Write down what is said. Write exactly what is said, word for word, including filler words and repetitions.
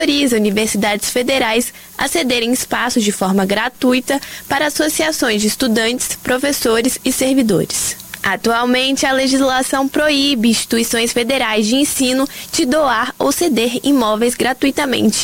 autoriza universidades federais a cederem espaços de forma gratuita para associações de estudantes, professores e servidores. Atualmente, a legislação proíbe instituições federais de ensino de doar ou ceder imóveis gratuitamente